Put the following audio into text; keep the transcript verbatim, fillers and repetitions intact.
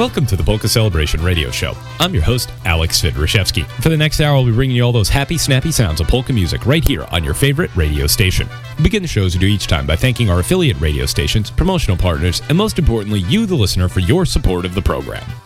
Welcome to the Polka Celebration Radio Show. I'm your host, Alex Svidrishevsky. For the next hour, I'll be bringing you all those happy, snappy sounds of polka music right here on your favorite radio station. We begin the show as we do each time by thanking our affiliate radio stations, promotional partners, and most importantly, you, the listener, for your support of the program.